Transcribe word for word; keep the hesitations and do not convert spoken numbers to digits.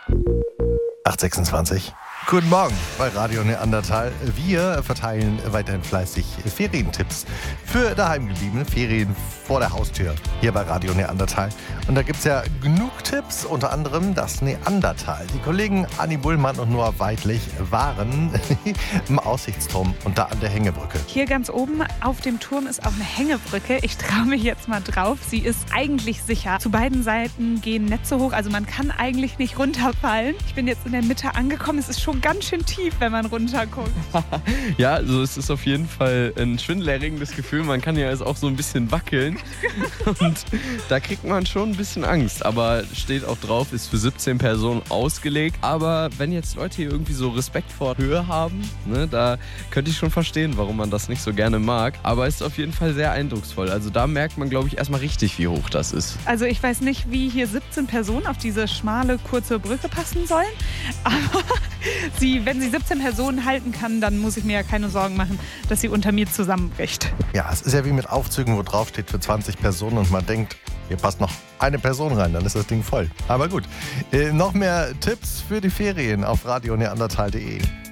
acht Uhr sechsundzwanzig. Guten Morgen bei Radio Neandertal. Wir verteilen weiterhin fleißig Ferientipps für daheimgebliebene, Ferien vor der Haustür hier bei Radio Neandertal. Und da gibt es ja genug Tipps, unter anderem das Neandertal. Die Kollegen Anni Bullmann und Noah Weidlich waren im Aussichtsturm und da an der Hängebrücke. Hier ganz oben auf dem Turm ist auch eine Hängebrücke. Ich traue mich jetzt mal drauf. Sie ist eigentlich sicher. Zu beiden Seiten gehen Netze hoch, also man kann eigentlich nicht runterfallen. Ich bin jetzt in der Mitte angekommen. Es ist schon ganz schön tief, wenn man runterguckt. Ja, also es ist auf jeden Fall ein schwindelerregendes Gefühl. Man kann ja jetzt auch so ein bisschen wackeln und da kriegt man schon ein bisschen Angst. Aber steht auch drauf, ist für siebzehn Personen ausgelegt. Aber wenn jetzt Leute hier irgendwie so Respekt vor Höhe haben, ne, da könnte ich schon verstehen, warum man das nicht so gerne mag. Aber es ist auf jeden Fall sehr eindrucksvoll. Also da merkt man, glaube ich, erstmal richtig, wie hoch das ist. Also ich weiß nicht, wie hier siebzehn Personen auf diese schmale, kurze Brücke passen sollen. Aber sie, wenn sie siebzehn Personen halten kann, dann muss ich mir ja keine Sorgen machen, dass sie unter mir zusammenbricht. Ja, es ist ja wie mit Aufzügen, wo drauf steht für zwanzig Personen und man denkt, hier passt noch eine Person rein, dann ist das Ding voll. Aber gut, äh, noch mehr Tipps für die Ferien auf radio neandertal punkt de.